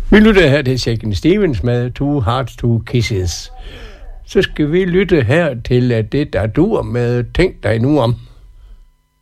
Vi lytter her til Shakin' Stevens med Two Hearts, Two Kisses. Så skal vi lytte her til det, der dur med Tænk dig nu om.